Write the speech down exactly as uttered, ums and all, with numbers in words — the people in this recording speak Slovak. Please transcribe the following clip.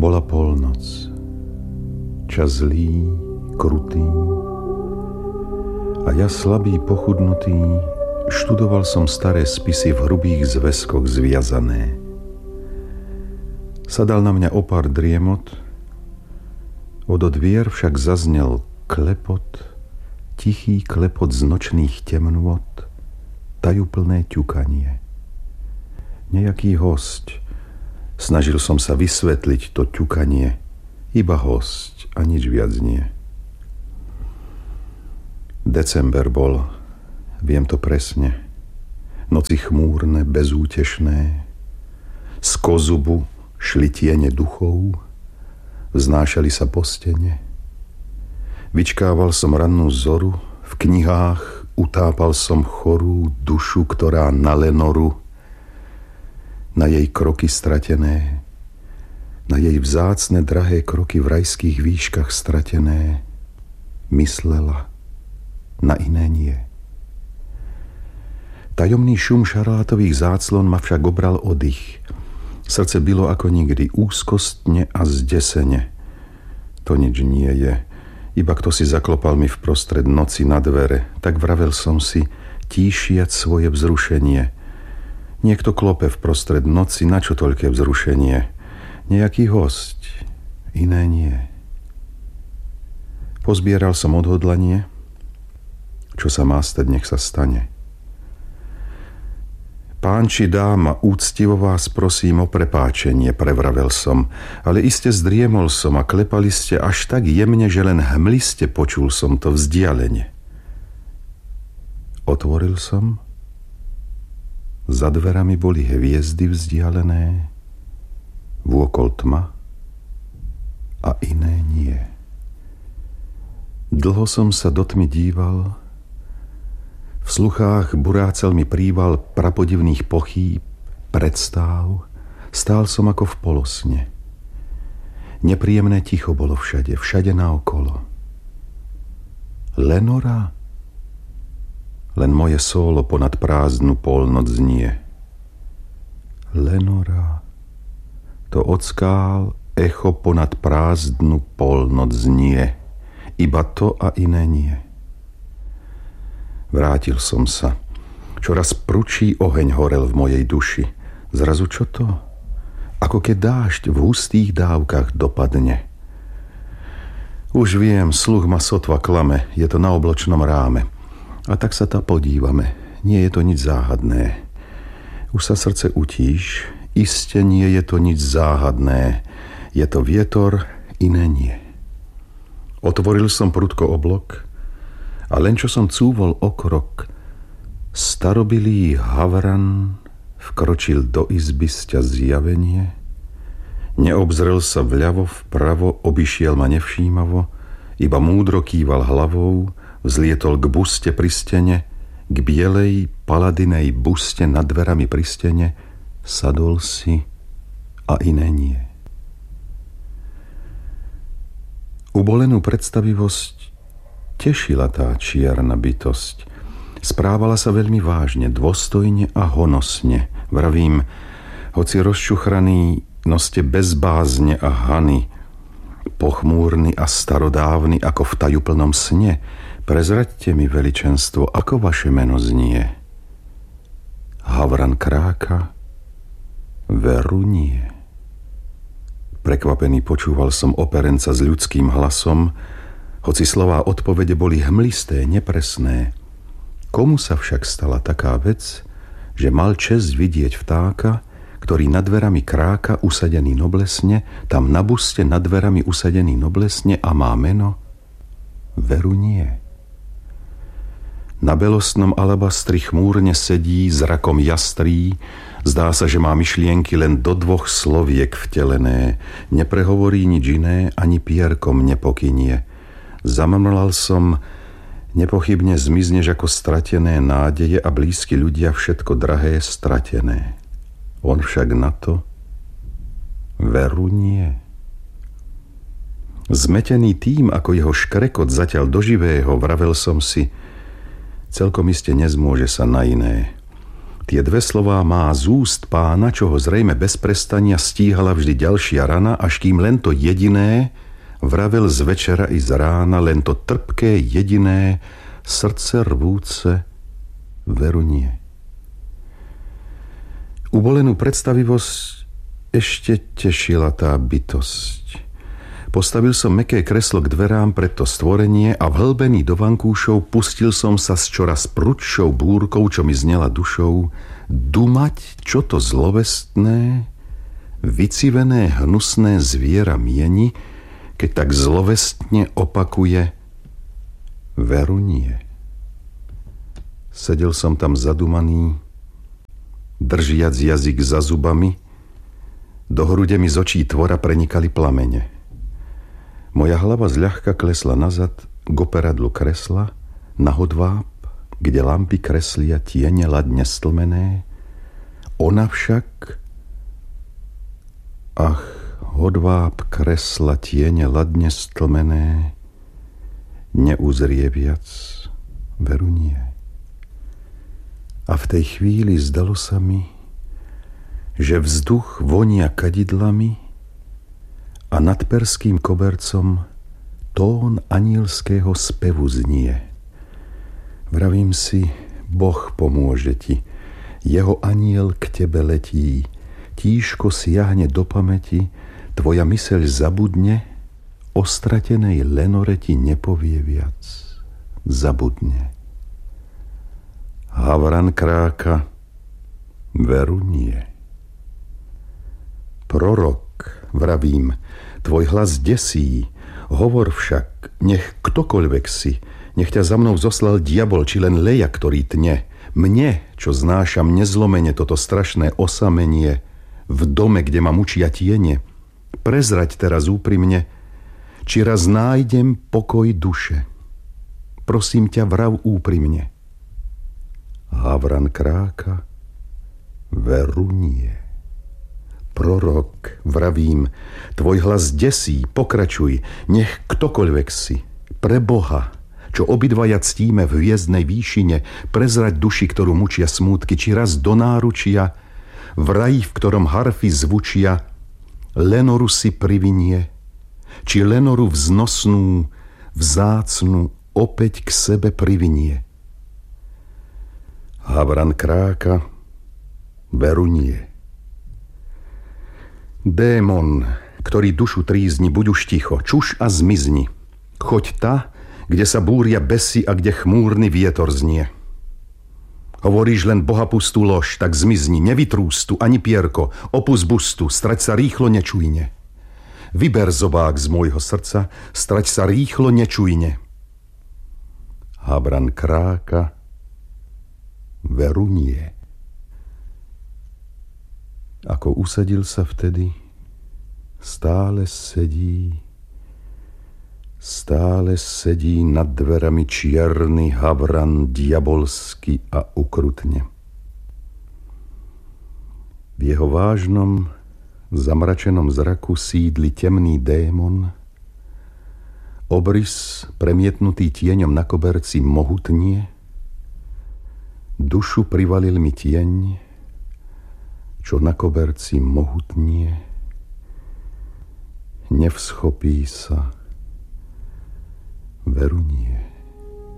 Bola polnoc. Čas zlý, krutý. A ja slabý, pochudnutý, študoval som staré spisy v hrubých zväzkoch zviazané. Sadal na mňa opár driemot, odo dvier však zaznel klepot, tichý klepot z nočných temnôt, tajúplné ťukanie. Nejaký hosť. Snažil som sa vysvetliť to ťukanie. Iba hosť a nič viac nie. December bol, viem to presne. Noci chmúrne, bezútešné. Z kozubu šli tiene duchov, vznášali sa po stene. Vyčkával som rannú zoru, v knihách utápal som chorú dušu, ktorá na Lenoru, na jej kroky stratené, na jej vzácne drahé kroky v rajských výškach stratené, myslela, na iné nie. Tajomný šum šarlátových záclon ma však obral oddych. Srdce bylo ako nikdy, úzkostne a zdesene. To nič nie je, iba kto si zaklopal mi vprostred noci na dvere, tak vravel som si, tíšiac svoje vzrušenie. Niekto klope vprostred noci, na čo toľké vzrušenie? Nejaký hosť, iné nie. Pozbieral som odhodlanie, čo sa má stať, nech sa stane. Pán či dáma, úctivo vás prosím o prepáčenie, prevravel som, ale iste zdriemol som a klepali ste až tak jemne, že len hmliste počul som to vzdialene. Otvoril som. Za dverami boli hviezdy vzdialené, vôkol tma a iné nie. Dlho som sa do tmy díval, v sluchách burácel mi príval prapodivných pochýb, predstáv, stál som ako v polosne. Nepríjemné ticho bolo všade, všade naokolo. Lenora? Len moje sólo ponad prázdnu polnoc znie. Lenora, to od skál echo ponad prázdnu polnoc znie. Iba to a iné nie. Vrátil som sa. Čoraz prudší oheň horel v mojej duši. Zrazu čo to? Ako keď dážď v hustých dávkach dopadne. Už viem, sluch ma sotva klame, je to na obločnom ráme. A tak sa tá podívame. Nie je to nič záhadné. Už sa srdce utíš. Iste nie je to nič záhadné. Je to vietor, iné nie. Otvoril som prudko oblok a len čo som cúvol o krok, starobilý havran vkročil do izby sťa zjavenie. Neobzrel sa vľavo, vpravo, obišiel ma nevšímavo, iba múdro kýval hlavou, vzlietol k buste pri stene, k bielej paladinej buste nad dverami pri stene, sadol si a iné nie. Ubolenú predstavivosť tešila tá čierna bytosť. Správala sa veľmi vážne, dôstojne a honosne. Vravím, hoci rozčuchraný, noste bez bázne a hany, pochmúrny a starodávny ako v tajúplnom sne, prezraďte mi, veličenstvo, ako vaše meno znie. Havran kráka, veru nie. Prekvapený počúval som operenca s ľudským hlasom, hoci slová odpovede boli hmlisté, nepresné. Komu sa však stala taká vec, že mal česť vidieť vtáka, ktorý nad dverami kráka, usadený noblesne, tam na buste nad dverami usadený noblesne a má meno? Veru nie. Na belostnom alabastri chmúrne sedí, zrakom jastrý, zdá sa, že má myšlienky len do dvoch sloviek vtelené, neprehovorí nič iné, ani pierkom nepokynie. Zamamlal som, nepochybne zmizneš ako stratené nádeje a blízki ľudia všetko drahé stratené. On však na to veru nie. Zmetený tým, ako jeho škrekot zatiaľ do živého, vravel som si, celkom iste nezmôže sa na iné. Tie dve slová má z úst pána, čo ho zrejme bez prestania stíhala vždy ďalšia rana, až kým len to jediné vravel z večera i z rána, len to trpké jediné, srdce rvúce, veru nie. Ubolenú predstavivosť ešte tešila tá bytosť. Postavil som mäkké kreslo k dverám pred to stvorenie a vhlbený do vankúšov pustil som sa s čoraz prudšou búrkou, čo mi znela dušou, dumať, čo to zlovestné, vycivené hnusné zviera mieni, keď tak zlovestne opakuje veru nie. Sedel som tam zadumaný, držiac jazyk za zubami, do hrude mi z očí tvora prenikali plamene. Moja hlava zľahka klesla nazad k operadlu kresla, na hodváb, kde lampy kreslia tiene ladne stlmené. Ona však, ach, hodváb kresla tiene ladne stlmené, neuzrie viac, veru nie. A v tej chvíli zdalo sa mi, že vzduch vonia kadidlami a nad perským kobercom tón anielského spevu znie. Vravím si, Boh pomôže ti, jeho aniel k tebe letí, tížko siahne do pamäti, tvoja myseľ zabudne, o stratenej Lenore ti nepovie viac, zabudne. Havran kráka, veru nie. Prorok, vravím, tvoj hlas desí, hovor však, nech ktokoľvek si, nech ťa za mnou zoslal diabol, či len leja, ktorý tne. Mne, čo znášam nezlomene toto strašné osamenie, v dome, kde ma mučia tiene, prezrať teraz úprimne, či raz nájdem pokoj duše. Prosím ťa, vrav úprimne. Havran kráka, veru nie. Prorok, vravím, tvoj hlas desí, pokračuj, nech ktokoľvek si, pre Boha, čo obidvaja ctíme v hviezdnej výšine, prezrať duši, ktorú mučia smútky, či raz do náručia, v raji, v ktorom harfy zvučia, Lenoru si privinie, či Lenoru vznosnú, vzácnu opäť k sebe privinie. Havran kráka, veru nie. Démon, ktorý dušu trízni, buď už ticho, čuš a zmizni. Choď ta, kde sa búria besy a kde chmúrny vietor znie. Hovoríš len bohapustú lož, tak zmizni, nevytrústu ani pierko, opus bustu, strať sa rýchlo nečujne. Vyber zobák z môjho srdca, strať sa rýchlo nečujne. Havran kráka, veru nie. Ako usadil sa vtedy, stále sedí, stále sedí nad dverami čierny havran diabolsky a ukrutne. V jeho vážnom, zamračenom zraku sídli temný démon, obrys premietnutý tieňom na koberci mohutnie, dušu privalil mi tieň, čo na koberci mohutnie, nevschopí sa, veru nie.